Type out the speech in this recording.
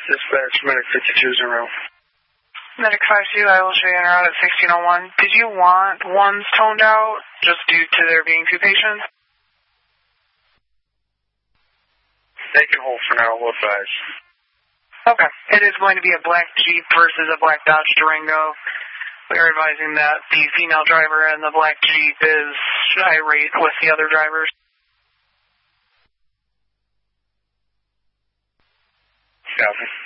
Dispatch, Medic 52-0. Medic 52, I will show you en route at 1601. Did you want ones toned out just due to there being two patients? They can hold for now, we'll advise. Okay. It is going to be a black Jeep versus a black Dodge Durango. We are advising that the female driver in the black Jeep is irate with the other drivers. Copy.